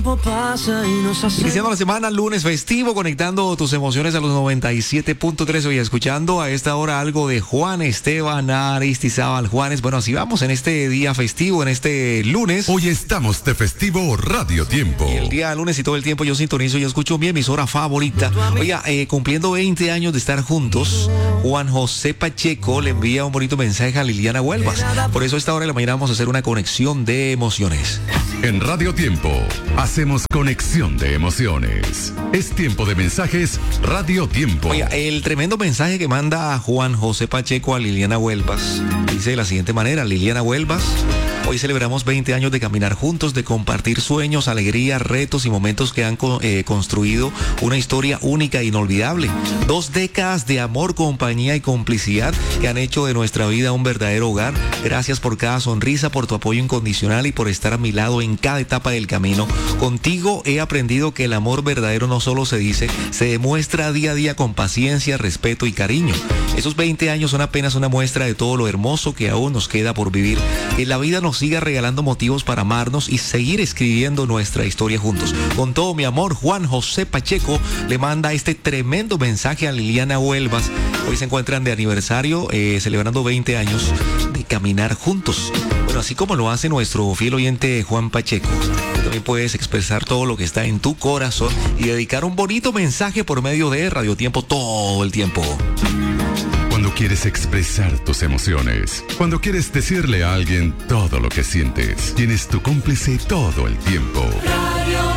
Iniciando la semana, lunes festivo, conectando tus emociones a los 97.3 hoy, escuchando a esta hora algo de Juan Esteban Aristizábal Juanes. Bueno, así vamos en este día festivo, en este lunes. Hoy estamos de festivo Radio Tiempo. Y el día lunes y todo el tiempo yo sintonizo y escucho mi emisora favorita. Oiga, cumpliendo 20 años de estar juntos, Juan José Pacheco le envía un bonito mensaje a Liliana Huelvas. Por eso a esta hora de la mañana vamos a hacer una conexión de emociones. En Radio Tiempo hacemos conexión de emociones. Es tiempo de mensajes Radio Tiempo. Oiga, el tremendo mensaje que manda Juan José Pacheco a Liliana Huelvas dice de la siguiente manera: Liliana Huelvas, hoy celebramos 20 años de caminar juntos, de compartir sueños, alegrías, retos y momentos que han construido una historia única e inolvidable. 2 décadas de amor, compañía y complicidad que han hecho de nuestra vida un verdadero hogar. Gracias por cada sonrisa, por tu apoyo incondicional y por estar a mi lado en cada etapa del camino. Contigo he aprendido que el amor verdadero no solo se dice, se demuestra día a día con paciencia, respeto y cariño. Esos 20 años son apenas una muestra de todo lo hermoso que aún nos queda por vivir. Que la vida nos siga regalando motivos para amarnos y seguir escribiendo nuestra historia juntos. Con todo mi amor, Juan José Pacheco le manda este tremendo mensaje a Liliana Huelvas. Hoy se encuentran de aniversario, celebrando 20 años de caminar juntos. Bueno, así como lo hace nuestro fiel oyente Juan Pacheco, tú también puedes expresar todo lo que está en tu corazón y dedicar un bonito mensaje por medio de Radio Tiempo todo el tiempo. Cuando quieres expresar tus emociones, cuando quieres decirle a alguien todo lo que sientes, tienes tu cómplice todo el tiempo. Radio